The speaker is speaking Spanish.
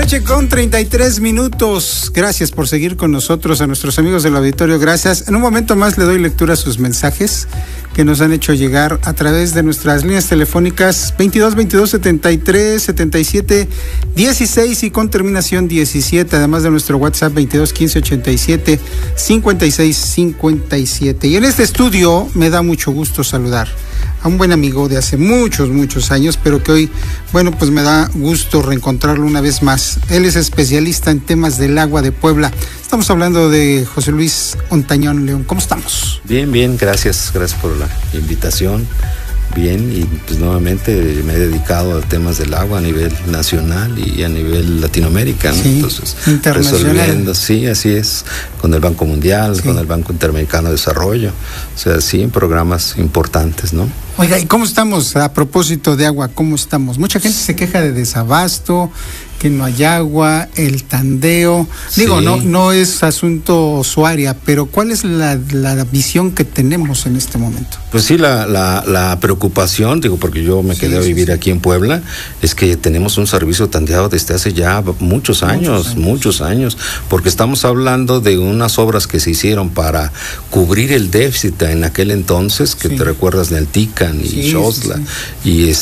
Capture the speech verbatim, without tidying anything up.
noche con treinta y tres minutos. Gracias por seguir con nosotros, a nuestros amigos del auditorio. Gracias. En un momento más le doy lectura a sus mensajes que nos han hecho llegar a través de nuestras líneas telefónicas veintidós veintidós setenta y tres setenta y siete dieciséis y con terminación diecisiete, además de nuestro WhatsApp veintidós quince ochenta y siete cincuenta y seis cincuenta y siete. Y en este estudio me da mucho gusto saludar a un buen amigo de hace muchos, muchos años, pero que hoy, bueno, pues me da gusto reencontrarlo una vez más. Él es especialista en temas del agua de Puebla. Estamos hablando de José Luis Ontañón León. ¿Cómo estamos? Bien, bien, gracias, gracias por la invitación. Bien, y pues nuevamente me he dedicado a temas del agua a nivel nacional y a nivel Latinoamérica, ¿no? Sí, entonces internacional. Resolviendo, sí, así es, con el Banco Mundial, sí, con el Banco Interamericano de Desarrollo, o sea, sí, en programas importantes, ¿no? Oiga, ¿y cómo estamos a propósito de agua? ¿Cómo estamos? Mucha gente se queja de desabasto, que no hay agua, el tandeo. Digo, sí, no no es asunto su área, pero ¿cuál es la, la visión que tenemos en este momento? Pues sí, la, la, la preocupación, digo, porque yo me quedé sí, a vivir sí, aquí en Puebla, es que tenemos un servicio tandeado desde hace ya muchos años, muchos años, muchos años, porque estamos hablando de unas obras que se hicieron para cubrir el déficit en aquel entonces, que sí, te recuerdas, Naltican y sí, Xosla, sí, sí. y